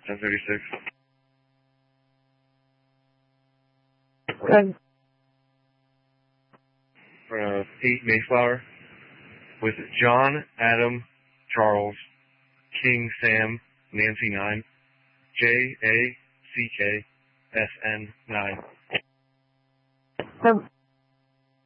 1036. Okay. 8 Mayflower with John, Adam, Charles, King, Sam, Nancy 9, JACK, SN 9.